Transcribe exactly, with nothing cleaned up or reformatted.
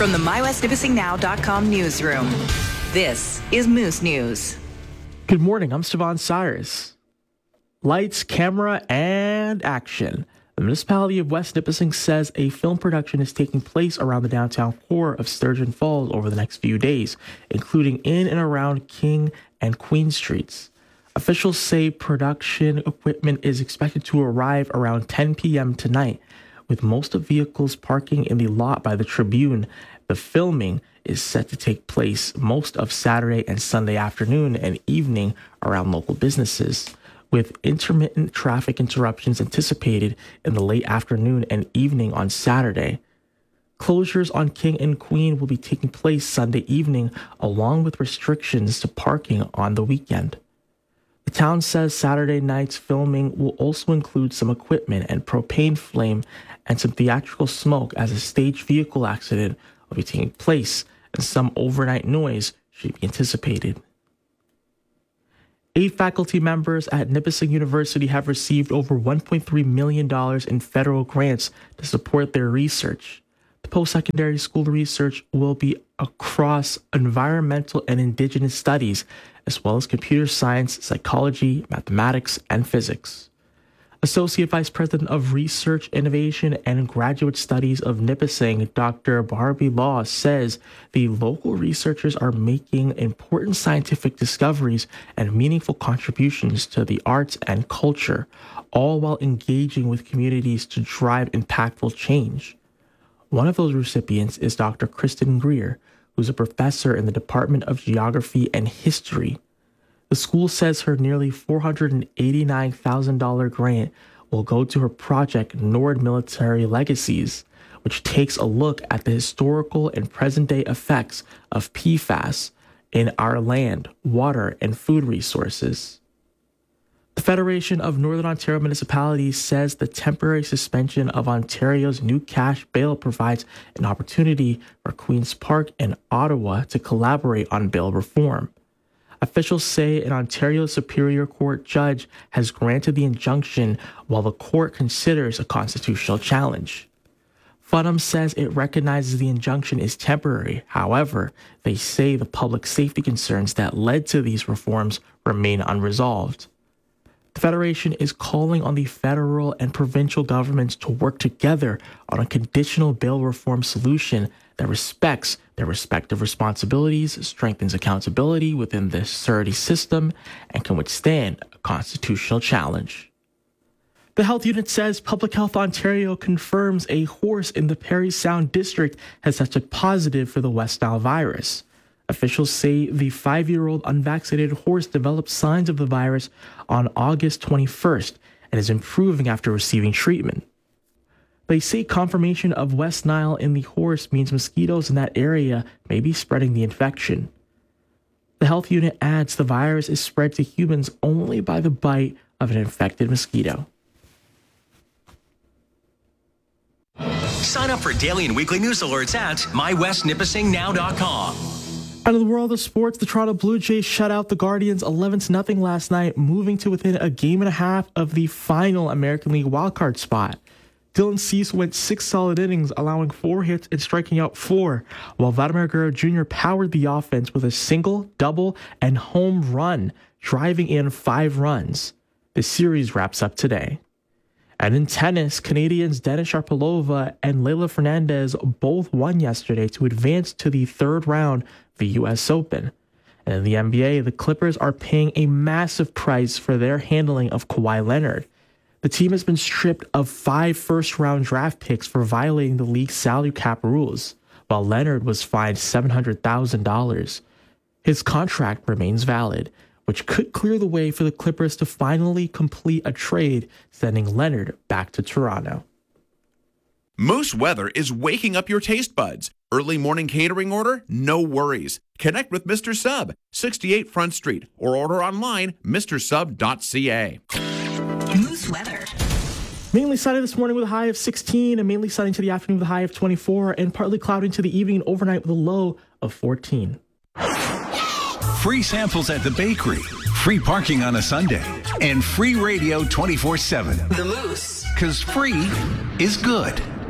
From the My West Nipissing Now dot com newsroom, this is Moose News. Good morning, I'm Siobhan Cyrus. Lights, camera, and action. The municipality of West Nipissing says a film production is taking place around the downtown core of Sturgeon Falls over the next few days, including in and around King and Queen Streets. Officials say production equipment is expected to arrive around ten p.m. tonight, with most of vehicles parking in the lot by the Tribune. The filming is set to take place most of Saturday and Sunday afternoon and evening around local businesses, with intermittent traffic interruptions anticipated in the late afternoon and evening on Saturday. Closures on King and Queen will be taking place Sunday evening, along with restrictions to parking on the weekend. The town says Saturday night's filming will also include some equipment and propane flame and some theatrical smoke, as a staged vehicle accident will be taking place and some overnight noise should be anticipated. Eight faculty members at Nipissing University have received over one point three million dollars in federal grants to support their research. The post-secondary school research will be across environmental and indigenous studies, as well as computer science, psychology, mathematics, and physics. Associate Vice President of Research, Innovation, and Graduate Studies of Nipissing, Doctor Barbie Law, says the local researchers are making important scientific discoveries and meaningful contributions to the arts and culture, all while engaging with communities to drive impactful change. One of those recipients is Doctor Kristen Greer, who's a professor in the Department of Geography and History. The school says her nearly four hundred eighty-nine thousand dollars grant will go to her project Nord Military Legacies, which takes a look at the historical and present-day effects of P FAS in our land, water, and food resources. The Federation of Northern Ontario Municipalities says the temporary suspension of Ontario's new cash bail provides an opportunity for Queen's Park and Ottawa to collaborate on bail reform. Officials say an Ontario Superior Court judge has granted the injunction while the court considers a constitutional challenge. Funham says it recognizes the injunction is temporary. However, they say the public safety concerns that led to these reforms remain unresolved. The Federation is calling on the federal and provincial governments to work together on a conditional bail reform solution that respects their respective responsibilities, strengthens accountability within the C R T I system, and can withstand a constitutional challenge. The health unit says Public Health Ontario confirms a horse in the Parry Sound district has tested positive for the West Nile virus. Officials say the five-year-old unvaccinated horse developed signs of the virus on August twenty-first and is improving after receiving treatment. They say confirmation of West Nile in the horse means mosquitoes in that area may be spreading the infection. The health unit adds the virus is spread to humans only by the bite of an infected mosquito. Sign up for daily and weekly news alerts at my west nipissing now dot com. Out of the world of sports, the Toronto Blue Jays shut out the Guardians eleven to nothing last night, moving to within a game and a half of the final American League wildcard spot. Dylan Cease went six solid innings, allowing four hits and striking out four, while Vladimir Guerrero Junior powered the offense with a single, double, and home run, driving in five runs. The series wraps up today. And in tennis, Canadians Denis Shapovalov and Leylah Fernandez both won yesterday to advance to the third round of the U S Open. And in the N B A, the Clippers are paying a massive price for their handling of Kawhi Leonard. The team has been stripped of five first-round draft picks for violating the league's salary cap rules, while Leonard was fined seven hundred thousand dollars. His contract remains valid, which could clear the way for the Clippers to finally complete a trade, sending Leonard back to Toronto. Moose Weather is waking up your taste buds. Early morning catering order? No worries. Connect with Mister Sub, sixty-eight Front Street, or order online, mister sub dot c a. Moose Weather. Mainly sunny this morning with a high of sixteen, and mainly sunny to the afternoon with a high of twenty-four, and partly cloudy into the evening and overnight with a low of fourteen. Free samples at the bakery, free parking on a Sunday, and free radio twenty-four seven. The Moose. Because free is good.